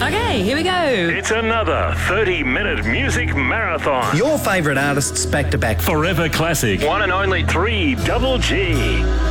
Okay, here we go. It's another 30-minute music marathon. Your favourite artists back to back. Forever Classic. One and only 3 Double G.